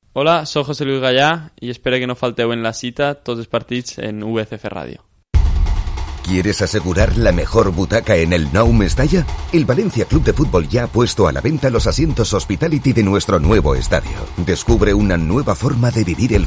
Hola, soy José Luis Gallà i espero que no falteu en la cita tots els partits en VCF Radio. ¿Quieres asegurar la mejor butaca en el Nou Mestalla? El Valencia Club de Fútbol ya ha puesto a la venta los asientos Hospitality de nuestro nuevo estadio. Descubre una nueva forma de vivir el